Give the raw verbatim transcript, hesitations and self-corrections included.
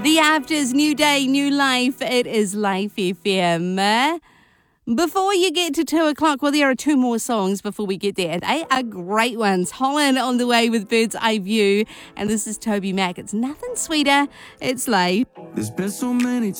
The Afters, new day, new life. It is Life F M. Before you get to two o'clock, well, there are two more songs before we get there. They are great ones. Holland on the way with Bird's Eye View. And this is Toby Mac. It's nothing sweeter. It's Life. There's been so many